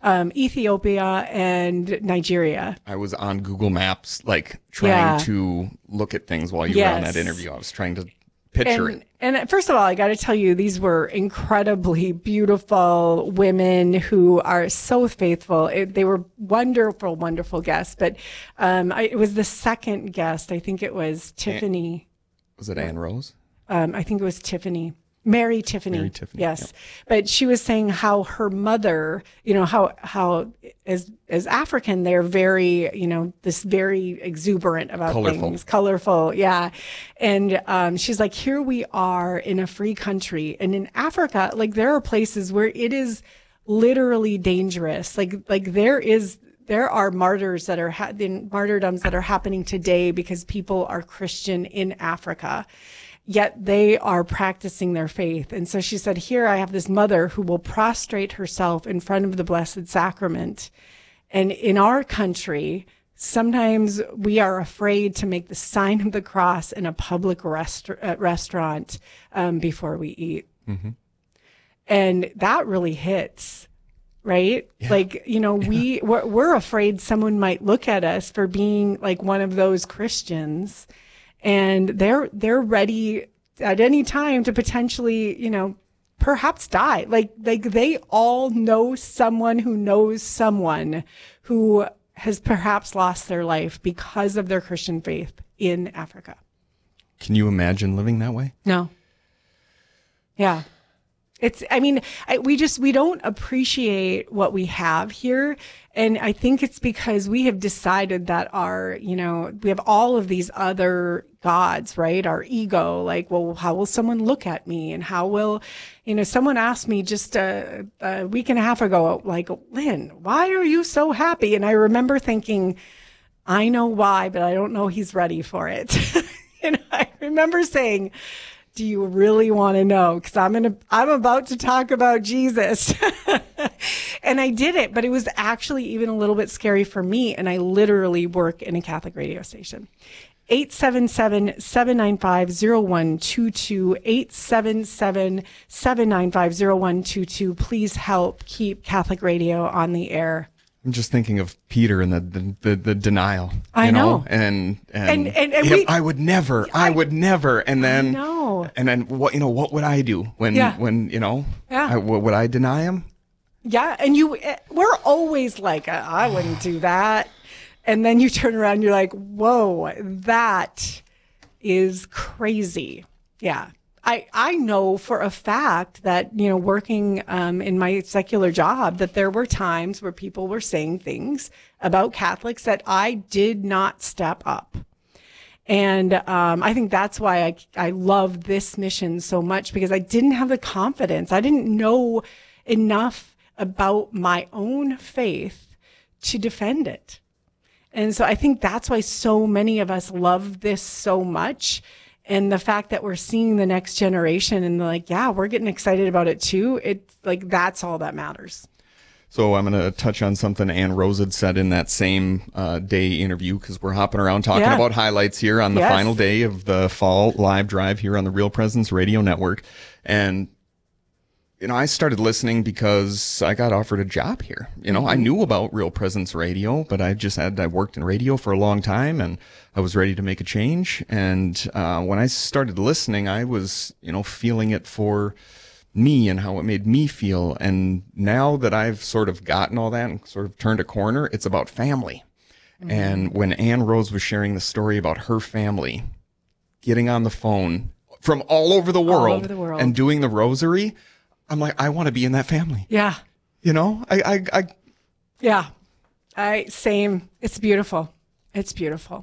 Ethiopia and Nigeria. I was on Google Maps, like trying to look at things while you were on that interview. I was trying to picture it. And first of all, I got to tell you, these were incredibly beautiful women who are so faithful. They were wonderful, wonderful guests. But it was the second guest. I think it was Tiffany. Was it Ann Rose? I think it was Tiffany. Mary Tiffany. Mary Tiffany. Yes. Yep. But she was saying how her mother, how as African, they're very, this very exuberant about things. Colorful. Yeah. And she's like, here we are in a free country. And in Africa, like there are places where it is literally dangerous. Like there are martyrs that are martyrdoms that are happening today because people are Christian in Africa. Yet they are practicing their faith. And so she said, here I have this mother who will prostrate herself in front of the Blessed Sacrament. And in our country, sometimes we are afraid to make the sign of the cross in a public restaurant before we eat. Mm-hmm. And that really hits, right? Yeah. Like, we're afraid someone might look at us for being like one of those Christians. And they're ready at any time to potentially, perhaps die. Like they all know someone who knows someone who has perhaps lost their life because of their Christian faith in Africa. Can you imagine living that way? No. Yeah. We don't appreciate what we have here. And I think it's because we have decided that we have all of these other gods, right? Our ego, like, well, how will someone look at me? And how will, someone asked me just a week and a half ago, like, Lynn, why are you so happy? And I remember thinking, I know why, but I don't know he's ready for it. And I remember saying, do you really want to know? Because I'm about to talk about Jesus. And I did it, but it was actually even a little bit scary for me. And I literally work in a Catholic radio station. 877-795-0122, 877-795-0122. Please help keep Catholic radio on the air. I'm just thinking of Peter and the denial. I know. And I would never. And then, and then what would I do when would I deny him? Yeah. And we're always like, I wouldn't do that. And then you turn around and you're like, whoa, that is crazy. Yeah. I know for a fact that, working in my secular job, that there were times where people were saying things about Catholics that I did not step up. And I think that's why I love this mission so much, because I didn't have the confidence. I didn't know enough about my own faith to defend it. And so I think that's why so many of us love this so much. And the fact that we're seeing the next generation and we're getting excited about it too. It's like, that's all that matters. So I'm going to touch on something Ann Rose had said in that same day interview, because we're hopping around talking about highlights here on the final day of the fall live drive here on the Real Presence Radio Network. And I started listening because I got offered a job here. I knew about Real Presence Radio, but I worked in radio for a long time, and I was ready to make a change. And when I started listening, I was, feeling it for me and how it made me feel. And now that I've sort of gotten all that and sort of turned a corner, it's about family. Mm-hmm. And when Ann Rose was sharing the story about her family getting on the phone from all over the world and doing the rosary, I'm like, I want to be in that family. Yeah. Same. It's beautiful. It's beautiful.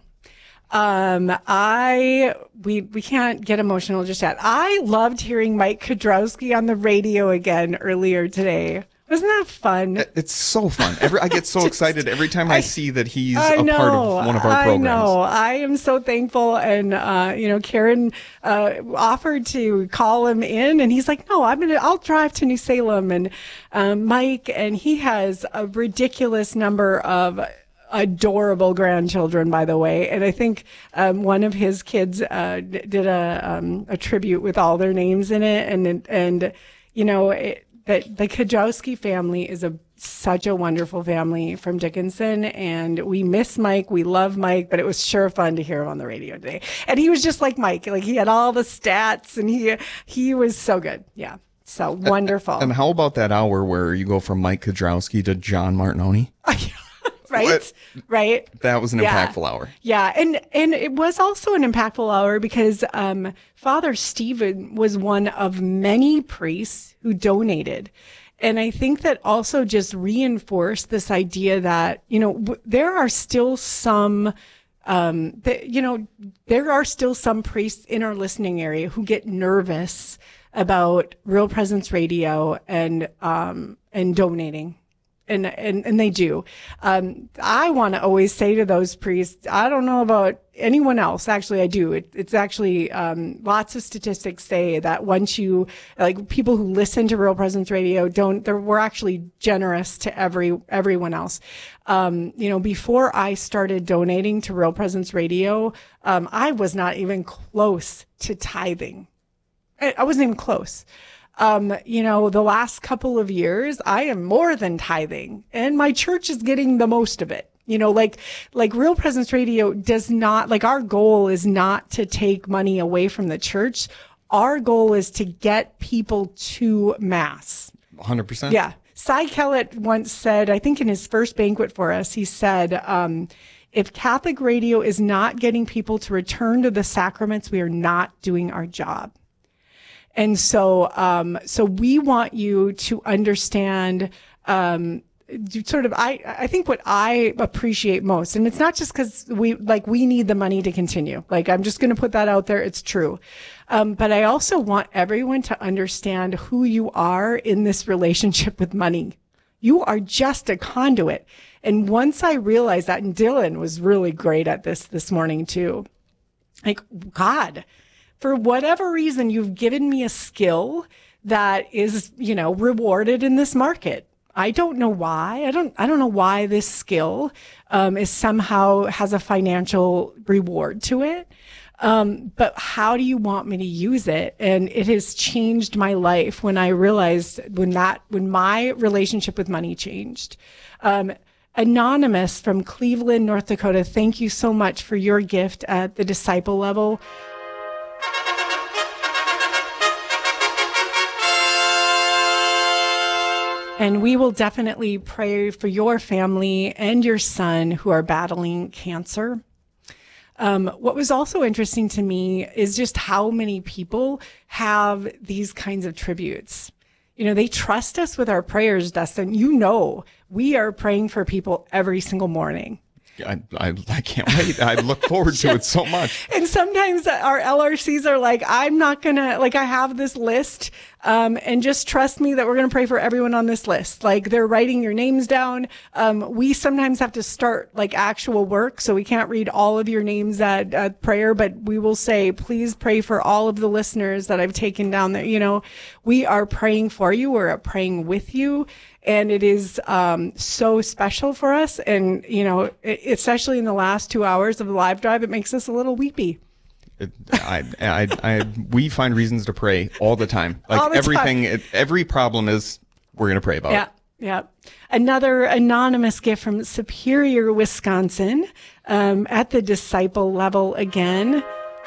We can't get emotional just yet. I loved hearing Mike Kudrowski on the radio again earlier today. Wasn't that fun? It's so fun. I get so excited every time I see that he's a part of one of our programs. I know. I am so thankful. And, Karen offered to call him in, and he's like, no, I'll drive to New Salem. And Mike, and he has a ridiculous number of adorable grandchildren, by the way. And I think one of his kids did a tribute with all their names in it. And the Kudrowski family is such a wonderful family from Dickinson, and we miss Mike. We love Mike, but it was sure fun to hear him on the radio today. And he was just like Mike. Like, he had all the stats, and he was so good. Yeah. So wonderful. And how about that hour where you go from Mike Kudrowski to John Martinoni? Right. Right. That was an impactful hour. Yeah. And it was also an impactful hour because Father Stephen was one of many priests who donated. And I think that also just reinforced this idea that, there are still some, there are still some priests in our listening area who get nervous about Real Presence Radio and donating. And they do. I want to always say to those priests, I don't know about anyone else. Actually, I do. It's actually, lots of statistics say that once you, like, people who listen to Real Presence Radio we're actually generous to everyone else. Before I started donating to Real Presence Radio, I was not even close to tithing. I wasn't even close. The last couple of years, I am more than tithing, and my church is getting the most of it. Like Real Presence Radio does not, like, our goal is not to take money away from the church. Our goal is to get people to Mass. 100%. Yeah. Cy Kellett once said, I think in his first banquet for us, he said, if Catholic radio is not getting people to return to the sacraments, we are not doing our job. And so we want you to understand, I think what I appreciate most, and it's not just because we need the money to continue. Like, I'm just going to put that out there. It's true. But I also want everyone to understand who you are in this relationship with money. You are just a conduit. And once I realized that, and Dylan was really great at this morning too, like, God, for whatever reason, you've given me a skill that is, rewarded in this market. I don't know why. I don't know why this skill is somehow has a financial reward to it. But how do you want me to use it? And it has changed my life when I realized when my relationship with money changed. Anonymous from Cleveland, North Dakota, thank you so much for your gift at the disciple level. And we will definitely pray for your family and your son who are battling cancer. What was also interesting to me is just how many people have these kinds of tributes. They trust us with our prayers, Dustin. We are praying for people every single morning. I can't wait. I look forward to it so much. And sometimes our LRCs are like, I'm not going to, I have this list, and just trust me that we're going to pray for everyone on this list. Like, they're writing your names down. We sometimes have to start actual work, so we can't read all of your names at prayer, but we will say, please pray for all of the listeners that I've taken down there. We are praying for you. We're praying with you. And it is so special for us. And, especially in the last 2 hours of the live drive, it makes us a little weepy. We find reasons to pray all the time. Every problem is, we're going to pray about it. Yeah. Another anonymous gift from Superior, Wisconsin, at the disciple level again.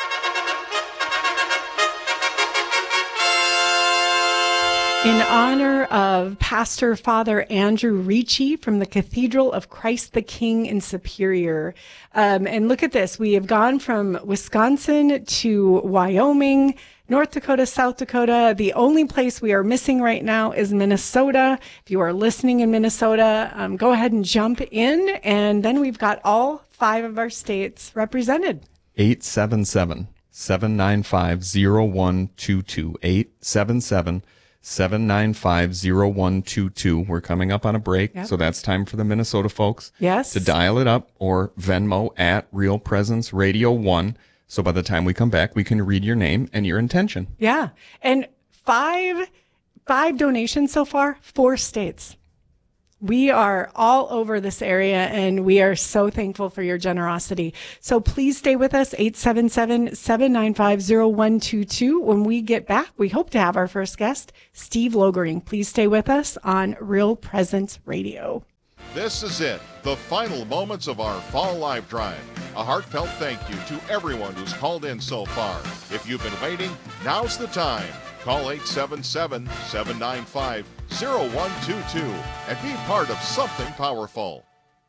In honor of Pastor Father Andrew Ricci from the Cathedral of Christ the King in Superior. And look at this. We have gone from Wisconsin to Wyoming, North Dakota, South Dakota. The only place we are missing right now is Minnesota. If you are listening in Minnesota, go ahead and jump in. And then we've got all 5 of our states represented. 877-795-0122. 877-795-0122. We're coming up on a break, so that's time for the Minnesota folks to dial it up, or Venmo at Real Presence Radio 1. So by the time we come back, we can read your name and your intention. Yeah. And five donations so far, 4 states. We are all over this area, and we are so thankful for your generosity. So please stay with us, 877-795-0122. When we get back, we hope to have our first guest, Steve Logering. Please stay with us on Real Presence Radio. This is it, the final moments of our Fall Live Drive. A heartfelt thank you to everyone who's called in so far. If you've been waiting, now's the time. Call 877-795-0122 and be part of something powerful.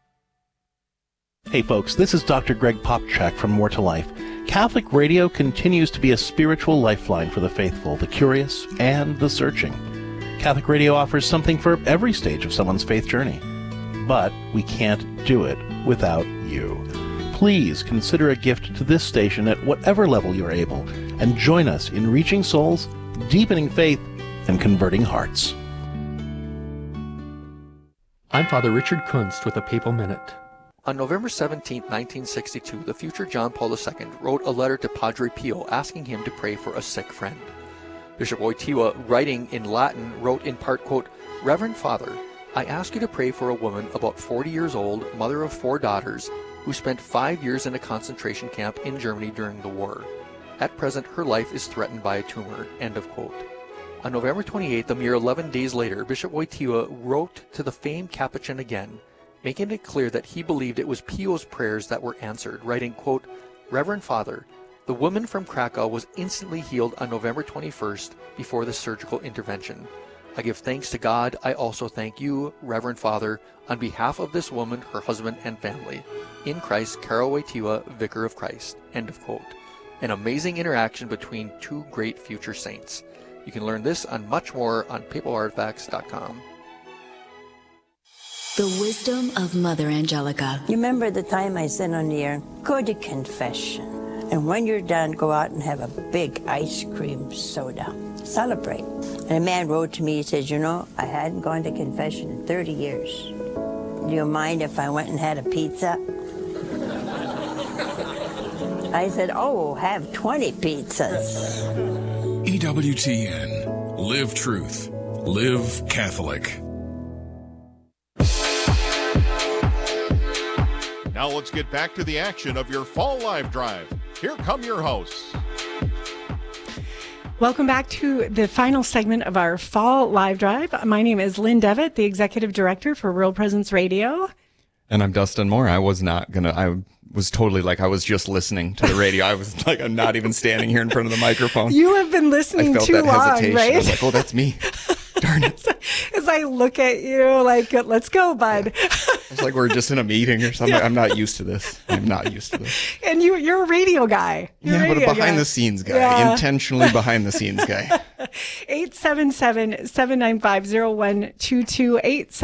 Hey folks, this is Dr. Greg Popchak from More to Life. Catholic radio continues to be a spiritual lifeline for the faithful, the curious, and the searching. Catholic radio offers something for every stage of someone's faith journey. But we can't do it without you. Please consider a gift to this station at whatever level you're able, and join us in reaching souls, deepening faith, and converting hearts. I'm Father Richard Kunst with a Papal Minute. On November 17, 1962, the future John Paul II wrote a letter to Padre Pio asking him to pray for a sick friend. Bishop Wojtyła, writing in Latin, wrote in part, quote, "Reverend Father, I ask you to pray for a woman about 40 years old, mother of 4 daughters, who spent 5 years in a concentration camp in Germany during the war. At present, her life is threatened by a tumor." End of quote. On November 28th, a mere 11 days later, Bishop Wojtyła wrote to the famed Capuchin again, making it clear that he believed it was Pio's prayers that were answered, writing, quote, "Reverend Father, the woman from Krakow was instantly healed on November 21st before the surgical intervention. I give thanks to God. I also thank you, Reverend Father, on behalf of this woman, her husband, and family. In Christ, Karol Wojtyła, Vicar of Christ." End of quote. An amazing interaction between two great future saints. You can learn this and much more on papalartifacts.com. The wisdom of Mother Angelica. You remember the time I said on the air, go to confession. And when you're done, go out and have a big ice cream soda. Celebrate. And a man wrote to me, he says, you know, I hadn't gone to confession in 30 years. Do you mind if I went and had a pizza? I said, oh, have 20 pizzas. EWTN. Live truth. Live Catholic. Now let's get back to the action of your Fall Live Drive. Here come your hosts. Welcome back to the final segment of our Fall Live Drive. My name is Lynn Devitt, the Executive Director for Real Presence Radio. And I'm Dustin Moore. I was totally like, I was just listening to the radio. I was like, I'm not even standing here in front of the microphone. You have been listening too long, right? I was like, oh, that's me. Darn it. As I look at you, like, let's go, bud. Yeah. It's like we're just in a meeting or something. Yeah. I'm not used to this. I'm not used to this. And you're a radio guy. But a behind-the-scenes guy. Yeah. Intentionally behind-the-scenes guy. 877-795-0122,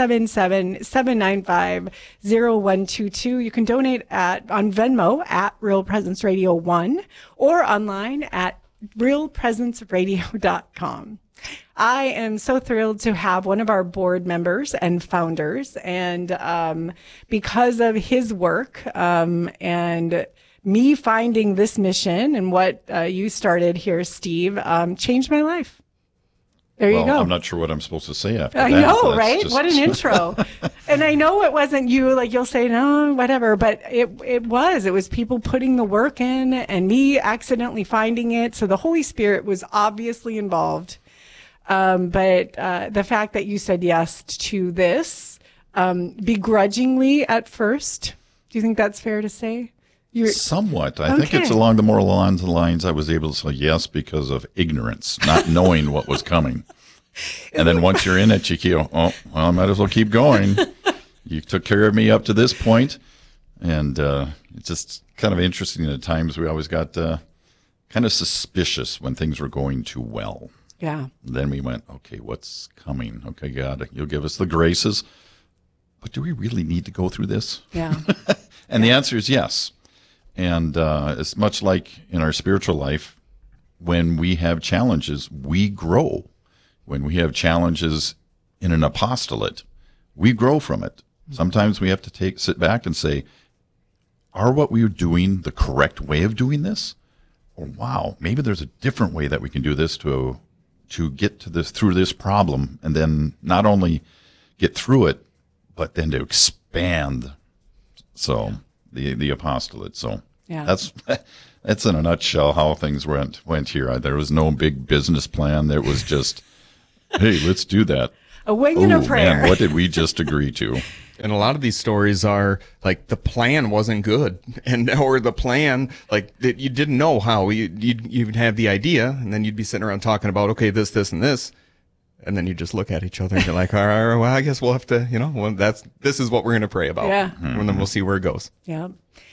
877-795-0122. You can donate on Venmo at Real Presence Radio 1 or online at realpresenceradio.com. I am so thrilled to have one of our board members and founders, and because of his work and me finding this mission and what you started here, Steve, changed my life. There you go. I'm not sure what I'm supposed to say after that. I know, right? What an intro. And I know it wasn't you, like you'll say, no, whatever, but it was people putting the work in and me accidentally finding it. So the Holy Spirit was obviously involved. But the fact that you said yes to this, begrudgingly at first, do you think that's fair to say? Somewhat. I think it's along the moral lines I was able to say yes because of ignorance, not knowing what was coming. And then once you're in it, you go, oh, well, I might as well keep going. You took care of me up to this point. And it's just kind of interesting at times. We always got kind of suspicious when things were going too well. Yeah. Then we went, okay, what's coming? Okay, God, you'll give us the graces. But do we really need to go through this? Yeah. And the answer is yes. And it's much like in our spiritual life, when we have challenges, we grow. When we have challenges in an apostolate, we grow from it. Sometimes we have to sit back and say, are what we are doing the correct way of doing this? Or wow, maybe there's a different way that we can do this to get to this through this problem, and then not only get through it, but then to expand, so the apostolate. So that's in a nutshell how things went here. There was no big business plan. There was just, hey, let's do that. A wing and a prayer. Man, what did we just agree to? And a lot of these stories are like the plan wasn't good, or the plan like that you didn't know how you'd have the idea, and then you'd be sitting around talking about this, and this, and then you just look at each other and you're like, all right, well, I guess we'll have to, this is what we're going to pray about, and then we'll see where it goes. Yeah.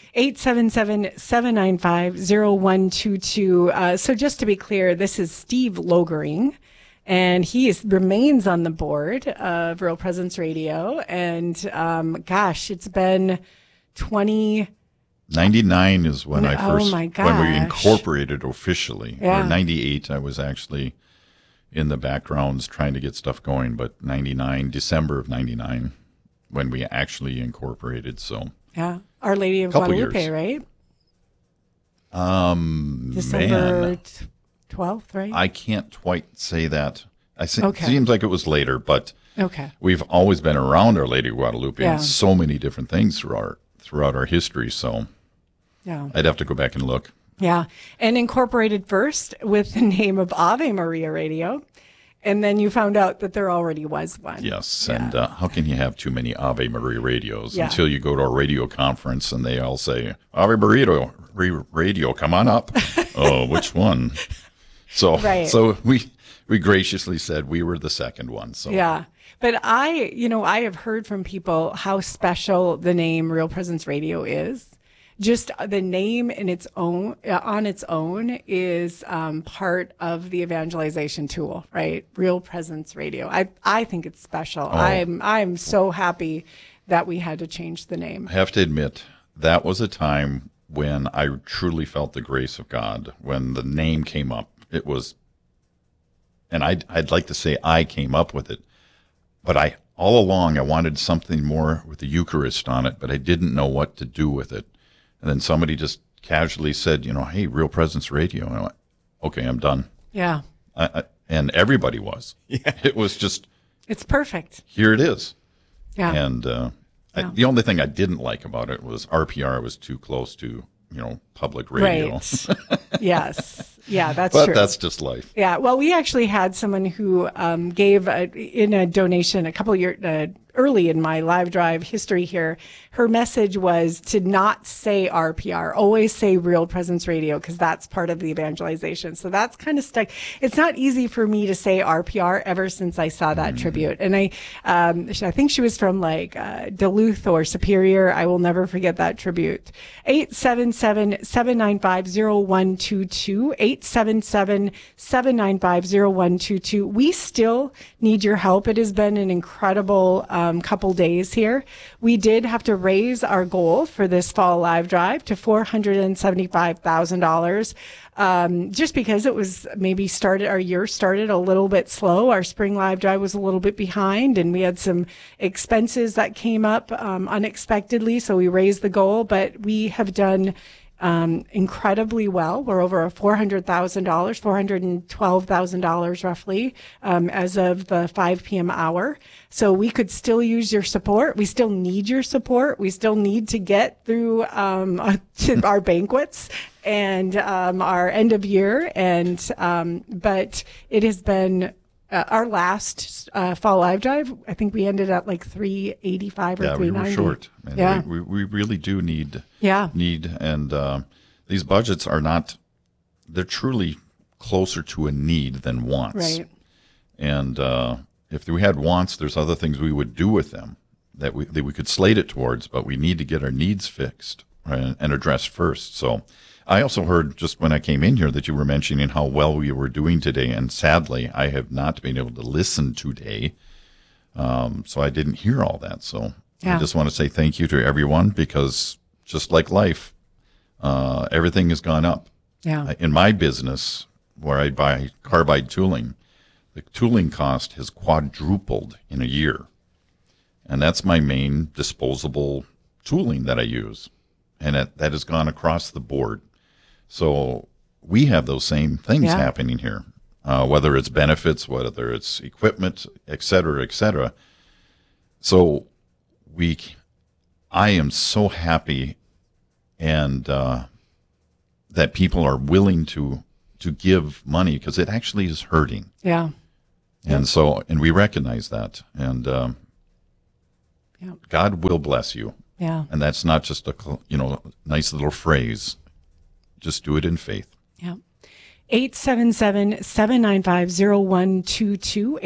877-795-0122. So just to be clear, this is Steve Logering. And he remains on the board of Real Presence Radio. And it's been 99 is when I first, when we incorporated officially. Or 98, I was actually in the backgrounds trying to get stuff going. But December of 99, when we actually incorporated. So Our Lady of Guadalupe, years. right? December 12th, right? I can't quite say that. It seems like it was later, but we've always been around Our Lady of Guadalupe and so many different things throughout our history. So I'd have to go back and look. Yeah, and incorporated first with the name of Ave Maria Radio, and then you found out that there already was one. Yes, and how can you have too many Ave Maria radios until you go to a radio conference and they all say, Ave Maria Radio, come on up. Oh, which one? So we graciously said we were the second one. So but I have heard from people how special the name Real Presence Radio is. Just the name in its own, on its own, is part of the evangelization tool, right? Real Presence Radio. I think it's special. I'm so happy that we had to change the name. I have to admit, that was a time when I truly felt the grace of God. When the name came up, it was, and I'd like to say I came up with it, but all along I wanted something more with the Eucharist on it, but I didn't know what to do with it. And then somebody just casually said, hey, Real Presence Radio. And I went, okay, I'm done. Yeah. And everybody was. Yeah. It was just. It's perfect. Here it is. Yeah. And the only thing I didn't like about it was RPR was too close to, public radio. Right. Yes. Yeah, that's true. But that's just life. Yeah. Well, we actually had someone who gave in a donation a couple of years early in my live drive history here. Her message was to not say RPR, always say Real Presence Radio, because that's part of the evangelization. So that's kind of stuck. It's not easy for me to say RPR ever since I saw that tribute. And I think she was from Duluth or Superior. I will never forget that tribute. 877-795-0122. 877-795-0122. We still need your help. It has been an incredible couple days here. We did have to raise our goal for this fall live drive to $475,000, just because it was our year started a little bit slow. Our spring live drive was a little bit behind, and we had some expenses that came up unexpectedly, so we raised the goal, but we have done incredibly well. We're over $400,000, $412,000 roughly, as of the 5 p.m. hour. So we could still use your support. We still need your support. We still need to get through our banquets and our end of year. But it has been our last fall live drive. I think we ended at like 385 or 390. We were short. And we really do need. And these budgets are not. They're truly closer to a need than wants. Right. And if we had wants, there's other things we would do with them that we could slate it towards, but we need to get our needs fixed, right, and addressed first. So I also heard just when I came in here that you were mentioning how well we were doing today, and sadly, I have not been able to listen today, so I didn't hear all that. So I just want to say thank you to everyone, because just like life, everything has gone up. Yeah. In my business, where I buy carbide tooling, the tooling cost has quadrupled in a year. And that's my main disposable tooling that I use. And that has gone across the board. So we have those same things happening here, whether it's benefits, whether it's equipment, et cetera, et cetera. So I am so happy and that people are willing to give money, because it actually is hurting. Yeah. And we recognize that. And God will bless you. Yeah. And that's not just a nice little phrase. Just do it in faith. Yeah. 877-795-0122,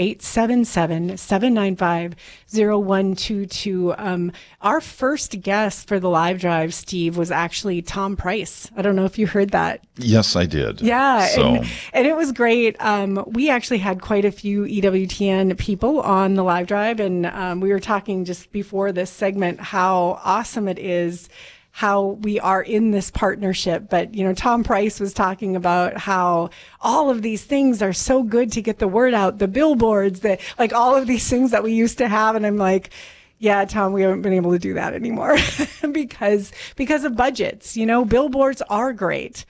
877-795-0122. Our first guest for the live drive, Steve, was actually Tom Price. I don't know if you heard that. Yes, I did. Yeah, and it was great. We actually had quite a few EWTN people on the live drive, and we were talking just before this segment how awesome it is how we are in this partnership. But, Tom Price was talking about how all of these things are so good to get the word out, the billboards, all of these things that we used to have. And I'm like, yeah, Tom, we haven't been able to do that anymore because of budgets. Billboards are great.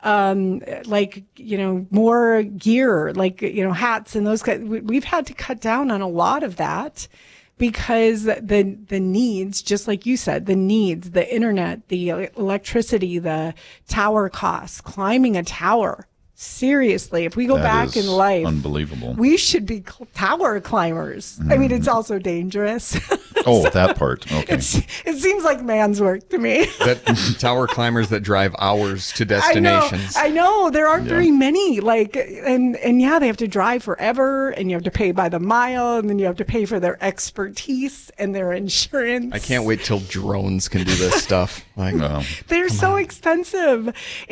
More gear, hats and those kinds. We've had to cut down on a lot of that, because the needs, just like you said, the needs, the internet, the electricity, the tower costs, climbing a tower. Seriously, if we go back in life, unbelievable. We should be tower climbers. I mean, it's also dangerous. Oh, that part. Okay. It seems like man's work to me. That tower climbers that drive hours to destinations. I know. There aren't very many. And they have to drive forever, and you have to pay by the mile, and then you have to pay for their expertise and their insurance. I can't wait till drones can do this stuff. They're so expensive.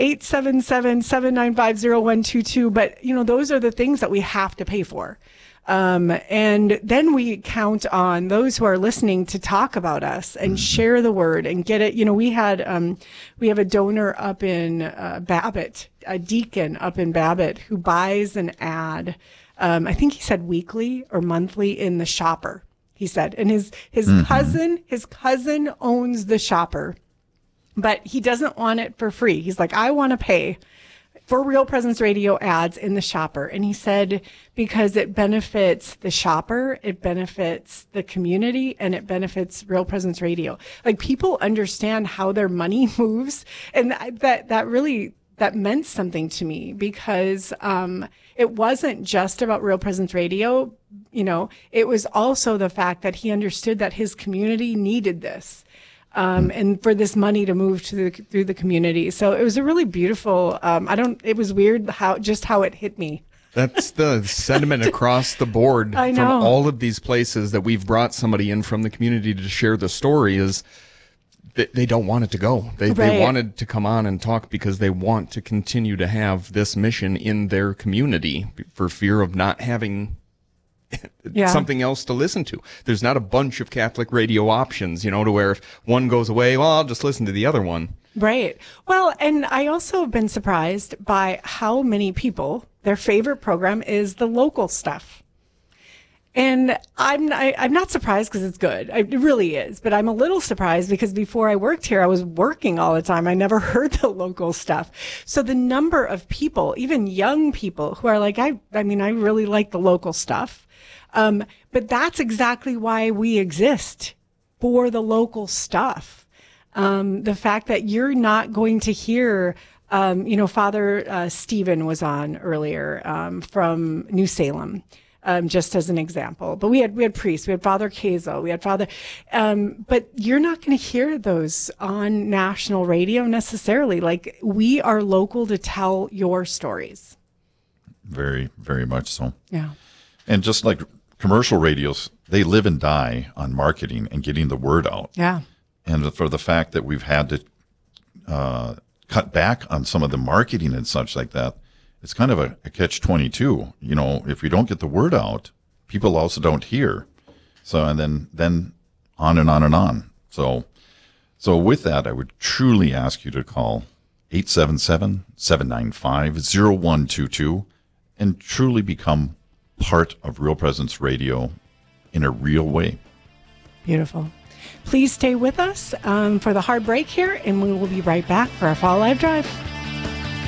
877-795-0122. But, those are the things that we have to pay for. And then we count on those who are listening to talk about us and share the word and get it. We have a donor up in Babbitt, a deacon up in Babbitt, who buys an ad. I think he said weekly or monthly in the Shopper, he said. And his cousin owns the Shopper, but he doesn't want it for free. He's like, I want to pay for Real Presence Radio ads in the Shopper. And he said, because it benefits the Shopper, it benefits the community, and it benefits Real Presence Radio. People understand how their money moves. And that meant something to me, because it wasn't just about Real Presence Radio. It was also the fact that he understood that his community needed this. And for this money to move through the community. So it was a really beautiful, it was weird how it hit me. That's the sentiment across the board from all of these places that we've brought somebody in from the community to share the story, is that they don't want it to go. They wanted to come on and talk because they want to continue to have this mission in their community, for fear of not having something else to listen to. There's not a bunch of Catholic radio options, to where if one goes away, well, I'll just listen to the other one. Right. Well, and I also have been surprised by how many people, their favorite program is the local stuff. And I'm not surprised, because it's good. It really is. But I'm a little surprised because before I worked here, I was working all the time. I never heard the local stuff. So the number of people, even young people, who are like, I really like the local stuff. But that's exactly why we exist, for the local stuff. The fact that you're not going to hear, Father Stephen was on earlier from New Salem, just as an example. But we had priests, we had Father Kazel, we had Father, but you're not going to hear those on national radio necessarily. We are local to tell your stories. Very, very much so. Yeah. And just like commercial radios, they live and die on marketing and getting the word out. Yeah. And for the fact that we've had to cut back on some of the marketing and such like that, it's kind of a catch-22. If we don't get the word out, people also don't hear. So, and then on and on and on. So with that, I would truly ask you to call 877-795-0122 and truly become part of Real Presence Radio in a real way. Beautiful. Please stay with us for the hard break here, and we will be right back for our Fall Live Drive.